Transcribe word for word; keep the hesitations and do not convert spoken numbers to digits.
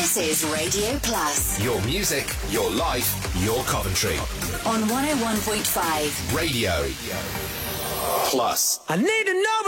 This is Radio Plus. Your music, your life, your Coventry. On one oh one point five. Radio Plus. I need to know